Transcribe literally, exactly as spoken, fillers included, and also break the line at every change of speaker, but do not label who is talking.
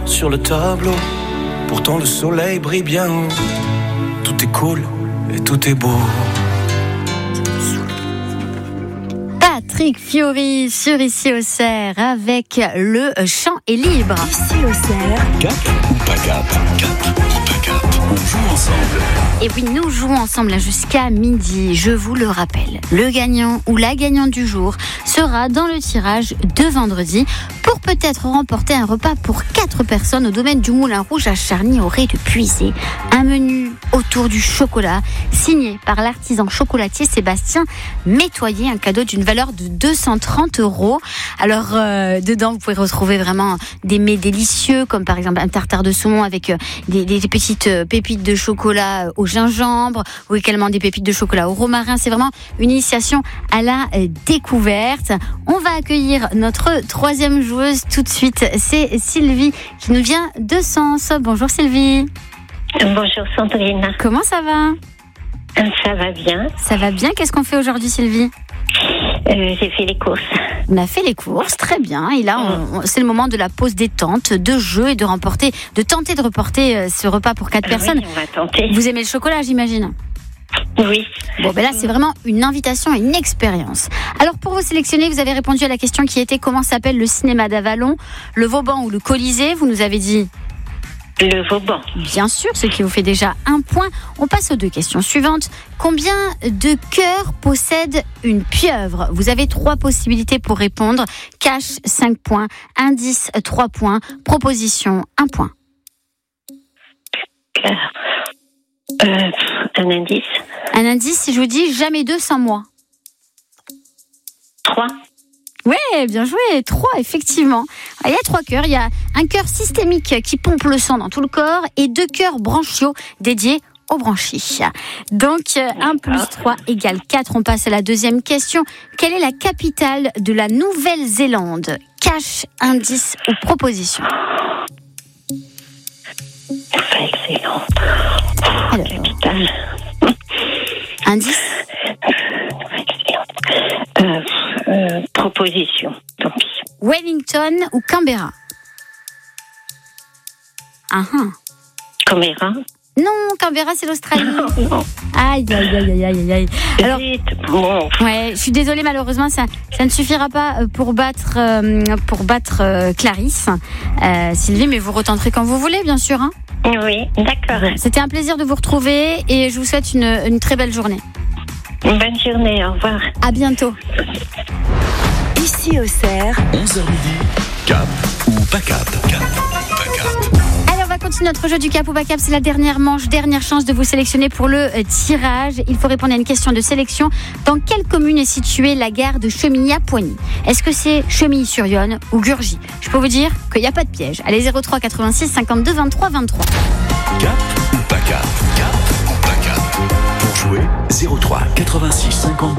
sur le tableau. Pourtant le soleil brille bien haut. Tout est cool et tout est beau.
Patrick Fiori sur Ici Auxerre avec le chant est libre.
Ici Auxerre.
Cap ou pas cap? Cap ou pas cap? On joue ensemble.
Et oui, nous jouons ensemble jusqu'à midi. Je vous le rappelle, le gagnant ou la gagnante du jour sera dans le tirage de vendredi pour peut-être remporter un repas pour quatre personnes au domaine du Moulin Rouge à Charny au Ré de Puisé. Un menu autour du chocolat signé par l'artisan chocolatier Sébastien Métoyer, un cadeau d'une valeur de deux cent trente euros. Alors euh, dedans vous pouvez retrouver vraiment des mets délicieux comme par exemple un tartare de saumon avec euh, des, des petites euh, pépites de chocolat au gingembre ou également des pépites de chocolat au romarin. C'est vraiment une initiation à la euh, découverte. On va accueillir notre troisième joueuse tout de suite. C'est Sylvie qui nous vient de Sens. Bonjour Sylvie.
Bonjour Sandrine.
Comment ça va?
Ça va bien.
Ça va bien. Qu'est-ce qu'on fait aujourd'hui Sylvie?
Euh, j'ai fait les courses.
On a fait les courses, très bien. Et là, on, on, c'est le moment de la pause détente, de jeu et de remporter, de tenter de reporter euh, ce repas pour quatre
Ah
personnes.
Oui, on va tenter.
Vous aimez le chocolat, j'imagine?
Oui.
Bon, ben là, c'est vraiment une invitation et une expérience. Alors, pour vous sélectionner, vous avez répondu à la question qui était comment s'appelle le cinéma d'Avalon, le Vauban ou le Colisée. Vous nous avez dit
le Vauban.
Bien sûr, ce qui vous fait déjà un point. On passe aux deux questions suivantes. Combien de cœurs possède une pieuvre? Vous avez trois possibilités pour répondre. Cash, cinq points. Indice, trois points. Proposition, un point.
Cœur. Euh, un indice.
Un indice, si je vous dis jamais deux sans moi.
Trois.
Ouais, bien joué. Trois, effectivement. Il y a trois cœurs. Il y a un cœur systémique qui pompe le sang dans tout le corps et deux cœurs branchiaux dédiés aux branchies. Donc, un plus trois égale quatre. On passe à la deuxième question. Quelle est la capitale de la Nouvelle-Zélande? Cash, indice ou proposition?
Excellent.
Alors,
Capitale.
indice?
Euh, euh, proposition, tant pis.
Wellington ou Canberra? Ah ah.
Canberra.
Non, Canberra, c'est l'Australie.
Non, non.
Aïe, aïe, aïe, aïe, aïe. Alors,
Zut, bon.
ouais, je suis désolée, malheureusement, ça, ça ne suffira pas pour battre, euh, pour battre euh, Clarisse, euh, Sylvie, mais vous retenterez quand vous voulez, bien sûr. Hein.
Oui, d'accord.
C'était un plaisir de vous retrouver et je vous souhaite une, une très belle journée.
Bonne journée, au revoir.
À bientôt.
Ici Auxerre.
onze heures midi. Cap ou pas cap? Cap ou pas cap?
Allez, on va continuer notre jeu du cap ou pas cap. C'est la dernière manche, dernière chance de vous sélectionner pour le euh, tirage. Il faut répondre à une question de sélection. Dans quelle commune est située la gare de Chemilly-à-Poigny? Est-ce que c'est Chemilly-sur-Yonne ou Gurgy? Je peux vous dire qu'il n'y a pas de piège. Allez, zéro trois quatre-vingt-six cinquante-deux vingt-trois vingt-trois.
Cap ou pas cap? Cap ou pas cap? Pour jouer, zéro trois quatre-vingt-six cinquante